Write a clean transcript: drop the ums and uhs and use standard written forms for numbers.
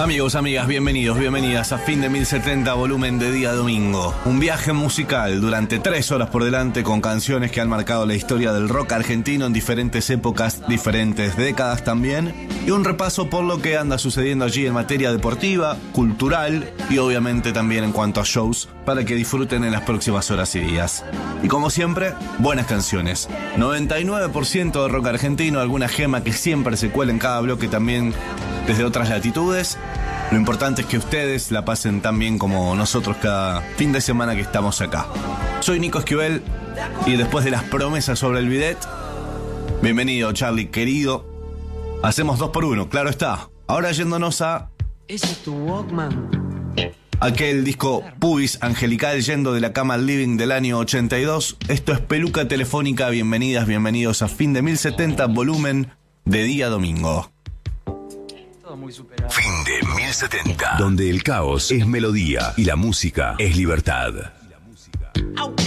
Amigos, amigas, bienvenidos, bienvenidas a Fin de 1070, volumen de día domingo. Un viaje musical durante 3 horas por delante con canciones que han marcado la historia del rock argentino en diferentes épocas, diferentes décadas también. Y un repaso por lo que anda sucediendo allí en materia deportiva, cultural y obviamente también en cuanto a shows para que disfruten en las próximas horas y días. Y como siempre, buenas canciones. 99% de rock argentino, alguna gema que siempre se cuela en cada bloque también desde otras latitudes. Lo importante es que ustedes la pasen tan bien como nosotros cada fin de semana que estamos acá. Soy Nico Esquivel y después de las promesas sobre el bidet, bienvenido Charlie querido. Hacemos 2x1, claro está. Ahora yéndonos a... ¿Ese es tu Walkman? Aquel disco Pubis Angelical yendo de la cama al living del año 82. Esto es Peluca Telefónica. Bienvenidas, bienvenidos a Fin de 1070, volumen de día domingo. Fin de 1070, donde el caos es melodía y la música es libertad.